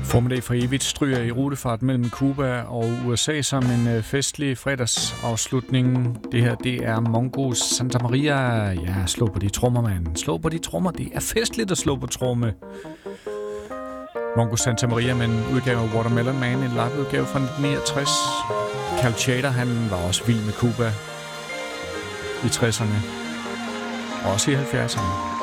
Formiddag for evigt stryger i rutefart mellem Cuba og USA som en festlig fredagsafslutning. Det her, det er Mongo Santa Maria. Ja, slå på de trommer, mand. Slå på de trommer. Det er festligt at slå på tromme. Mongo Santa Maria med en udgave af Watermelon Man, en liveudgave fra 1969. Cal Tjader, han var også vild med Cuba i 60'erne. Også i 70'erne.